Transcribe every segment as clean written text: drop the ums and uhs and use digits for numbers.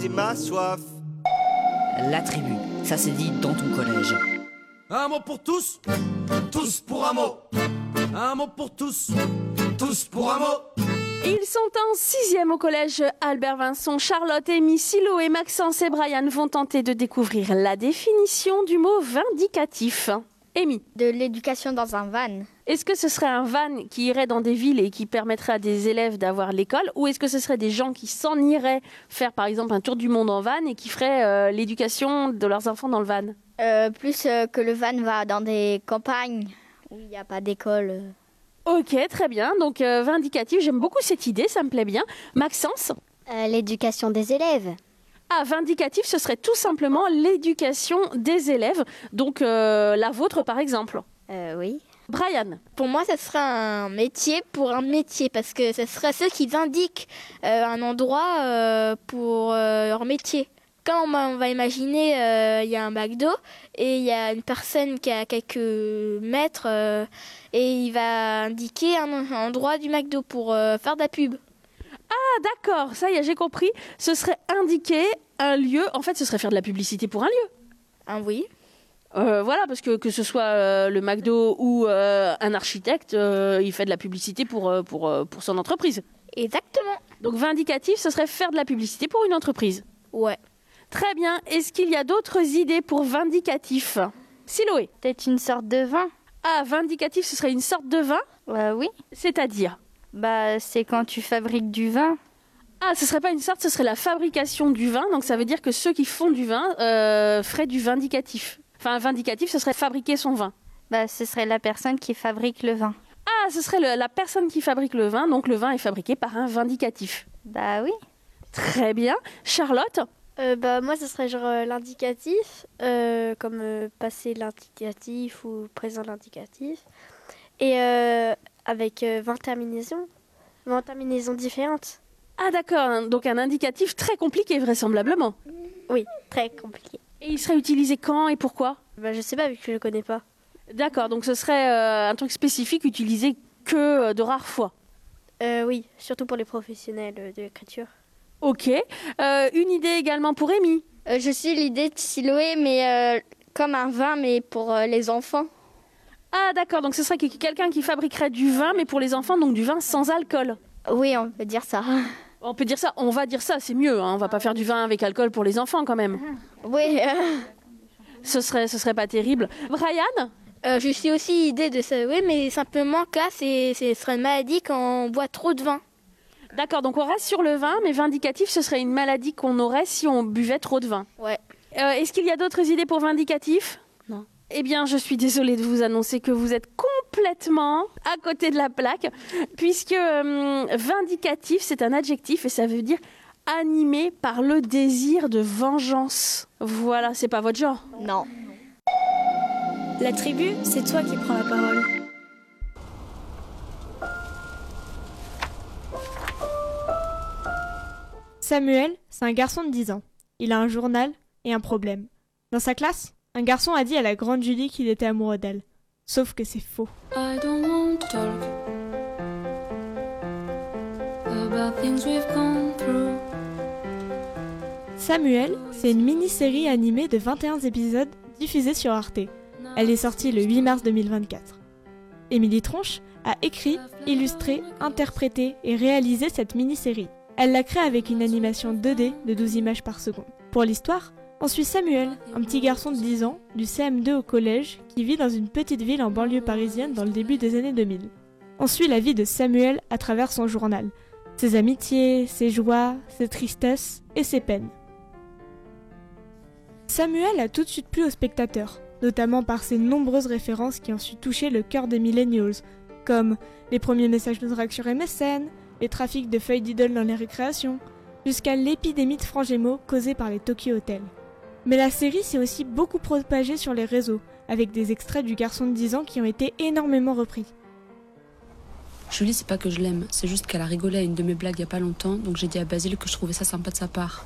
apaiser ma soif. La tribu, ça se dit dans ton collège. Un mot pour tous, tous pour un mot. Un mot pour tous, tous pour un mot. Ils sont en 6e au collège Albert Vincent. Charlotte, Amy, Siloé, Maxence et Brian vont tenter de découvrir la définition du mot vindicatif. Amy. De l'éducation dans un van. Est-ce que ce serait un van qui irait dans des villes et qui permettrait à des élèves d'avoir l'école, ou est-ce que ce serait des gens qui s'en iraient faire par exemple un tour du monde en van et qui feraient l'éducation de leurs enfants dans le van? Plus que le van va dans des campagnes où il n'y a pas d'école. Ok, très bien. Donc vindicatif, j'aime beaucoup cette idée, ça me plaît bien. Maxence? L'éducation des élèves. Ah, vindicatif, ce serait tout simplement l'éducation des élèves. Donc la vôtre par exemple. Oui. Brian? Pour moi, ce serait un métier pour un métier, parce que ce serait ceux qui indiquent un endroit pour leur métier. Quand on va imaginer, il y a un McDo et il y a une personne qui est à quelques mètres et il va indiquer un endroit du McDo pour faire de la pub. Ah, d'accord, ça y est, j'ai compris. Ce serait indiquer un lieu. En fait, ce serait faire de la publicité pour un lieu. Ah oui. Voilà, parce que ce soit le McDo ou un architecte, il fait de la publicité pour son entreprise. Exactement. Donc vindicatif, ce serait faire de la publicité pour une entreprise. Ouais. Très bien. Est-ce qu'il y a d'autres idées pour vindicatif? Siloé? Peut-être une sorte de vin. Ah, vindicatif, ce serait une sorte de vin? Oui. C'est-à-dire? C'est quand tu fabriques du vin. Ah, ce serait pas une sorte, ce serait la fabrication du vin. Donc ça veut dire que ceux qui font du vin feraient du vindicatif. Enfin, un vindicatif, ce serait fabriquer son vin. Ce serait la personne qui fabrique le vin. Ah, ce serait la personne qui fabrique le vin. Donc le vin est fabriqué par un vindicatif. Oui. Très bien. Charlotte? Moi, ce serait genre l'indicatif, comme passé l'indicatif ou présent l'indicatif. Et avec 20 terminaisons différentes. Ah d'accord, donc un indicatif très compliqué vraisemblablement. Oui, très compliqué. Et il serait utilisé quand et pourquoi? Je sais pas vu que je le connais pas. D'accord, donc ce serait un truc spécifique utilisé que de rares fois. Oui, surtout pour les professionnels de l'écriture. Ok. Une idée également pour Amy. Je suis l'idée de Siloé, mais comme un vin, mais pour les enfants. Ah d'accord, donc ce serait quelqu'un qui fabriquerait du vin, mais pour les enfants, donc du vin sans alcool. Oui, on peut dire ça. On peut dire ça, on va dire ça, c'est mieux. On va pas faire du vin avec alcool pour les enfants quand même. Oui. Ce serait pas terrible. Brian? Je suis aussi l'idée de ça, oui, mais simplement que là, ce serait une maladie quand on boit trop de vin. D'accord, donc on reste sur le vin, mais vindicatif, ce serait une maladie qu'on aurait si on buvait trop de vin. Ouais. Est-ce qu'il y a d'autres idées pour vindicatif? Non. Eh bien, je suis désolée de vous annoncer que vous êtes complètement à côté de la plaque, puisque vindicatif, c'est un adjectif et ça veut dire animé par le désir de vengeance. Voilà, c'est pas votre genre. Non. La tribu, c'est toi qui prends la parole. Samuel, c'est un garçon de 10 ans. Il a un journal et un problème. Dans sa classe, un garçon a dit à la grande Julie qu'il était amoureux d'elle. Sauf que c'est faux. I don't want to talk about things we've gone through. Samuel, c'est une mini-série animée de 21 épisodes diffusée sur Arte. Elle est sortie le 8 mars 2024. Émilie Tronche a écrit, illustré, interprété et réalisé cette mini-série. Elle l'a créée avec une animation 2D de 12 images par seconde. Pour l'histoire, on suit Samuel, un petit garçon de 10 ans, du CM2 au collège, qui vit dans une petite ville en banlieue parisienne dans le début des années 2000. On suit la vie de Samuel à travers son journal, ses amitiés, ses joies, ses tristesses et ses peines. Samuel a tout de suite plu aux spectateurs, notamment par ses nombreuses références qui ont su toucher le cœur des millennials, comme les premiers messages de drague sur MSN, les trafics de feuilles d'idoles dans les récréations, jusqu'à l'épidémie de francs-gémeaux causée par les Tokyo Hotels. Mais la série s'est aussi beaucoup propagée sur les réseaux, avec des extraits du garçon de 10 ans qui ont été énormément repris. Julie, c'est pas que je l'aime, c'est juste qu'elle a rigolé à une de mes blagues il y a pas longtemps, donc j'ai dit à Basile que je trouvais ça sympa de sa part.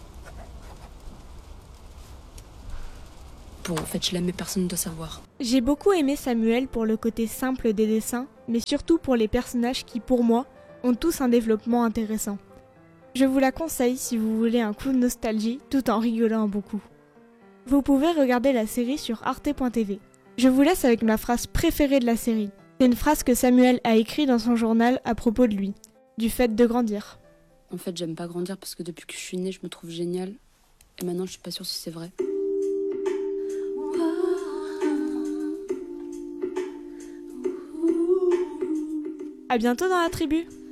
Bon, en fait, je l'aime mais personne ne doit savoir. J'ai beaucoup aimé Samuel pour le côté simple des dessins, mais surtout pour les personnages qui, pour moi, ont tous un développement intéressant. Je vous la conseille si vous voulez un coup de nostalgie tout en rigolant un bon coup. Vous pouvez regarder la série sur arte.tv. Je vous laisse avec ma phrase préférée de la série. C'est une phrase que Samuel a écrite dans son journal à propos de lui, du fait de grandir. En fait, j'aime pas grandir parce que depuis que je suis née, je me trouve géniale. Et maintenant, je suis pas sûre si c'est vrai. À bientôt dans la tribu!